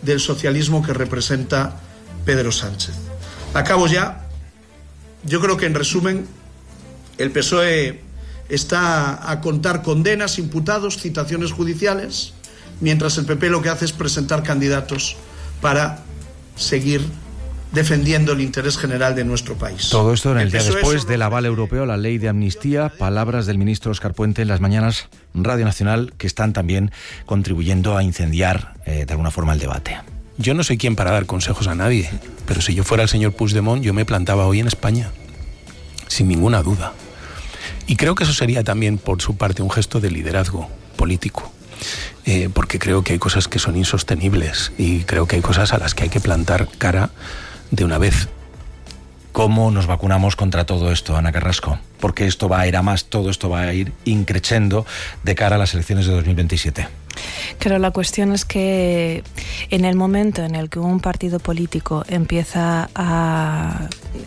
del socialismo que representa Pedro Sánchez. Acabo ya. Yo creo que, en resumen, el PSOE está a contar condenas, imputados, citaciones judiciales, mientras el PP lo que hace es presentar candidatos para seguir defendiendo el interés general de nuestro país. Todo esto en el día después del aval europeo a la ley de amnistía. Palabras del ministro Óscar Puente en las mañanas Radio Nacional, que están también contribuyendo a incendiar de alguna forma el debate. Yo no soy quien para dar consejos a nadie, pero si yo fuera el señor Puigdemont, yo me plantaba hoy en España, sin ninguna duda. Y creo que eso sería también, por su parte, un gesto de liderazgo político. Porque creo que hay cosas que son insostenibles y creo que hay cosas a las que hay que plantar cara de una vez. ¿Cómo nos vacunamos contra todo esto, Ana Carrasco? Porque esto va a ir a más, todo esto va a ir increciendo de cara a las elecciones de 2027. Claro, la cuestión es que en el momento en el que un partido político empieza a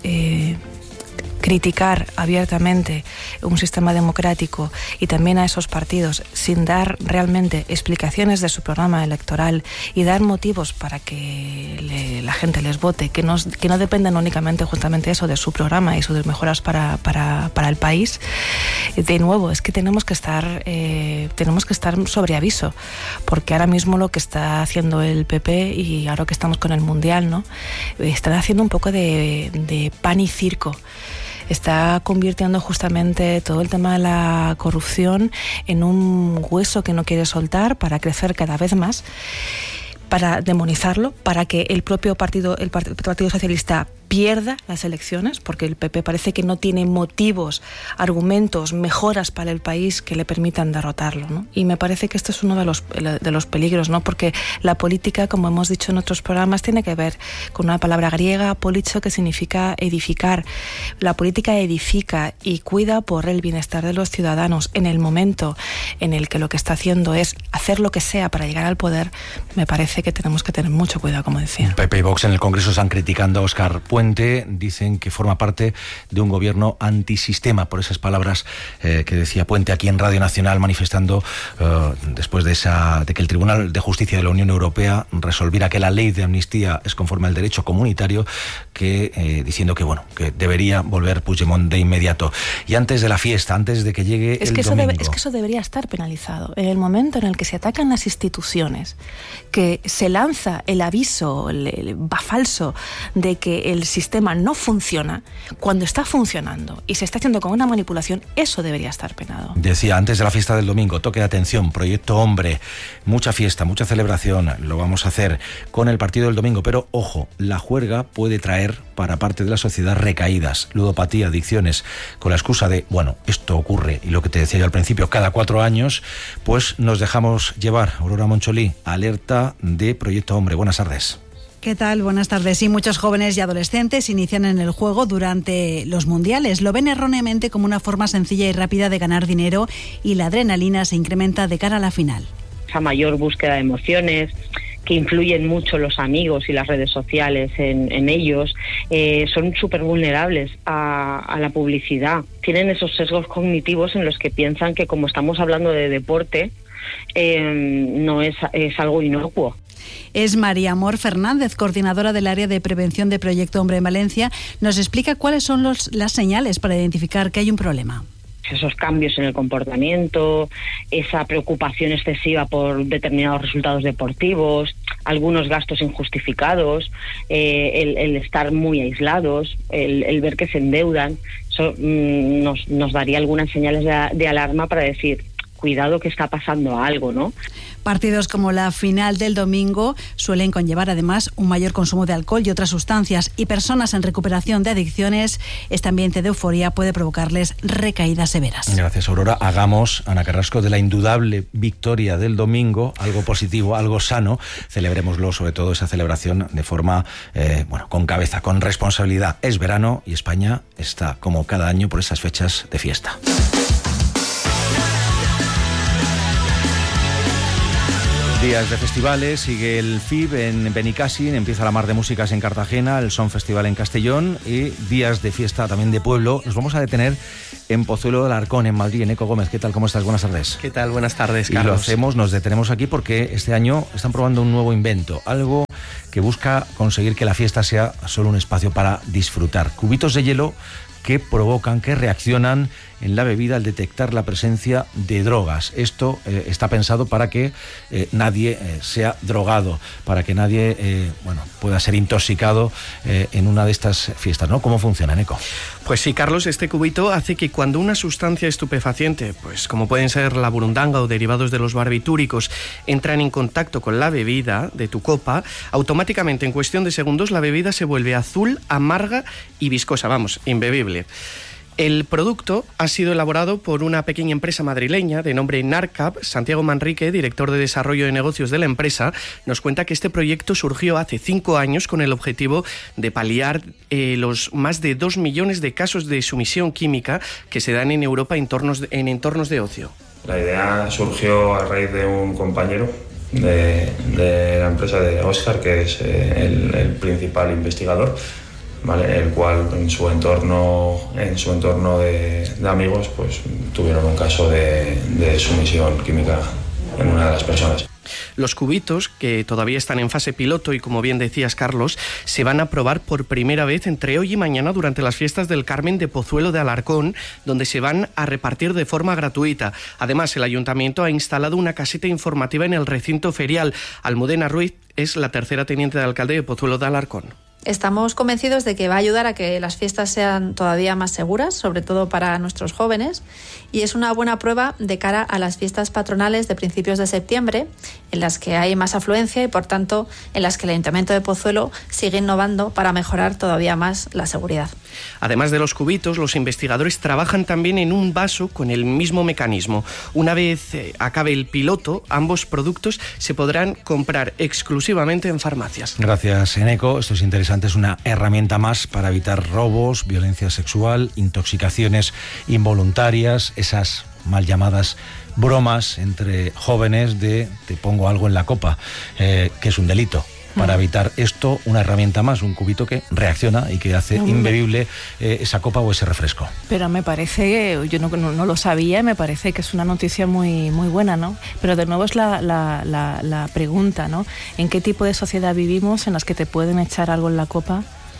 criticar abiertamente un sistema democrático y también a esos partidos sin dar realmente explicaciones de su programa electoral y dar motivos para que la gente les vote, que no dependen únicamente justamente eso de su programa y sus mejoras para el país. De nuevo, es que tenemos que estar sobre aviso, porque ahora mismo lo que está haciendo el PP, y ahora que estamos con el Mundial, ¿no?, están haciendo un poco de pan y circo. Está convirtiendo justamente todo el tema de la corrupción en un hueso que no quiere soltar para crecer cada vez más, para demonizarlo, para que el propio partido, el Partido Socialista, pierda las elecciones, porque el PP parece que no tiene motivos, argumentos, mejoras para el país que le permitan derrotarlo, ¿no? Y me parece que esto es uno de los peligros, ¿no? Porque la política, como hemos dicho en otros programas, tiene que ver con una palabra griega, politzo, que significa edificar. La política edifica y cuida por el bienestar de los ciudadanos. En el momento en el que lo que está haciendo es hacer lo que sea para llegar al poder, me parece que tenemos que tener mucho cuidado, como decía. PP y Vox en el Congreso están criticando a Óscar Puente, dicen que forma parte de un gobierno antisistema, por esas palabras que decía Puente aquí en Radio Nacional, manifestando después de que el Tribunal de Justicia de la Unión Europea resolviera que la ley de amnistía es conforme al derecho comunitario, diciendo que debería volver Puigdemont de inmediato. Y antes de la fiesta, antes de que llegue el domingo... Es que eso debería estar penalizado. En el momento en el que se atacan las instituciones, que se lanza el aviso falso de que el sistema no funciona, cuando está funcionando y se está haciendo con una manipulación, eso debería estar penado. Decía, antes de la fiesta del domingo, toque de atención, Proyecto Hombre, mucha fiesta, mucha celebración, lo vamos a hacer con el partido del domingo, pero ojo, la juerga puede traer para parte de la sociedad recaídas, ludopatía, adicciones, con la excusa de, esto ocurre, y lo que te decía yo al principio, cada 4 años, pues nos dejamos llevar. Aurora Moncholí, alerta de Proyecto Hombre. Buenas tardes. ¿Qué tal? Buenas tardes. Sí, muchos jóvenes y adolescentes inician en el juego durante los mundiales. Lo ven erróneamente como una forma sencilla y rápida de ganar dinero y la adrenalina se incrementa de cara a la final. Esa mayor búsqueda de emociones, que influyen mucho los amigos y las redes sociales en ellos, son súper vulnerables a la publicidad. Tienen esos sesgos cognitivos en los que piensan que, como estamos hablando de deporte, no es algo inocuo. Es María Amor Fernández, coordinadora del área de prevención de Proyecto Hombre en Valencia. Nos explica cuáles son las señales para identificar que hay un problema. Esos cambios en el comportamiento, esa preocupación excesiva por determinados resultados deportivos, algunos gastos injustificados, el estar muy aislados, el ver que se endeudan, eso nos daría algunas señales de alarma para decir, cuidado que está pasando algo, ¿no? Partidos como la final del domingo suelen conllevar además un mayor consumo de alcohol y otras sustancias, y personas en recuperación de adicciones, este ambiente de euforia puede provocarles recaídas severas. Gracias, Aurora. Hagamos, Ana Carrasco, de la indudable victoria del domingo algo positivo, algo sano. Celebrémoslo, sobre todo esa celebración, de forma, con cabeza, con responsabilidad. Es verano y España está, como cada año, por esas fechas de fiesta. Días de festivales, sigue el FIB en Benicàssim, empieza la Mar de Músicas en Cartagena, el Son Festival en Castellón y días de fiesta también de pueblo. Nos vamos a detener en Pozuelo de Alarcón, en Madrid, en Eco Gómez. ¿Qué tal? ¿Cómo estás? Buenas tardes. ¿Qué tal? Buenas tardes, Carlos. Y lo hacemos, nos detenemos aquí porque este año están probando un nuevo invento, algo que busca conseguir que la fiesta sea solo un espacio para disfrutar. Cubitos de hielo que provocan, que reaccionan en la bebida al detectar la presencia de drogas. Esto está pensado para que nadie sea drogado, para que nadie pueda ser intoxicado en una de estas fiestas, ¿no? ¿Cómo funciona, Eneco? Pues sí, Carlos, este cubito hace que cuando una sustancia estupefaciente, pues como pueden ser la burundanga o derivados de los barbitúricos, entran en contacto con la bebida de tu copa, automáticamente en cuestión de segundos la bebida se vuelve azul, amarga y viscosa, imbebible. El producto ha sido elaborado por una pequeña empresa madrileña de nombre Narcap. Santiago Manrique, director de desarrollo de negocios de la empresa, nos cuenta que este proyecto surgió hace 5 años con el objetivo de paliar los más de 2 millones de casos de sumisión química que se dan en Europa en entornos de ocio. La idea surgió a raíz de un compañero de la empresa de Óscar, que es el principal investigador, ¿vale? El cual en su entorno de amigos pues tuvieron un caso de sumisión química en una de las personas. Los cubitos, que todavía están en fase piloto y como bien decías, Carlos, se van a probar por primera vez entre hoy y mañana durante las fiestas del Carmen de Pozuelo de Alarcón, donde se van a repartir de forma gratuita. Además, el ayuntamiento ha instalado una caseta informativa en el recinto ferial. Almudena Ruiz es la tercera teniente de alcalde de Pozuelo de Alarcón. Estamos convencidos de que va a ayudar a que las fiestas sean todavía más seguras, sobre todo para nuestros jóvenes, y es una buena prueba de cara a las fiestas patronales de principios de septiembre, en las que hay más afluencia y, por tanto, en las que el Ayuntamiento de Pozuelo sigue innovando para mejorar todavía más la seguridad. Además de los cubitos, los investigadores trabajan también en un vaso con el mismo mecanismo. Una vez acabe el piloto, ambos productos se podrán comprar exclusivamente en farmacias. Gracias, Eneco. Esto es interesante. Es una herramienta más para evitar robos, violencia sexual, intoxicaciones involuntarias, esas mal llamadas bromas entre jóvenes de te pongo algo en la copa, que es un delito. Para evitar esto, una herramienta más, un cubito que reacciona y que hace imbebible esa copa o ese refresco. Pero me parece, yo no lo sabía, me parece que es una noticia muy, muy buena, ¿no? Pero de nuevo es la pregunta, ¿no? ¿En qué tipo de sociedad vivimos en las que te pueden echar algo en la copa?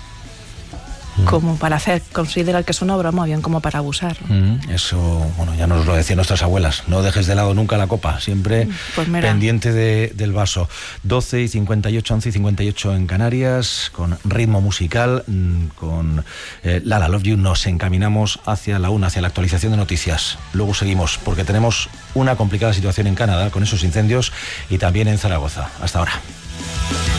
Como para considerar que es una broma, bien como para abusar. Eso, ya nos lo decían nuestras abuelas, no dejes de lado nunca la copa, siempre pendiente del vaso. 12:58, 11:58 en Canarias, con ritmo musical, con Lala Love You, nos encaminamos hacia la 1, hacia la actualización de noticias. Luego seguimos, porque tenemos una complicada situación en Canadá con esos incendios y también en Zaragoza. Hasta ahora.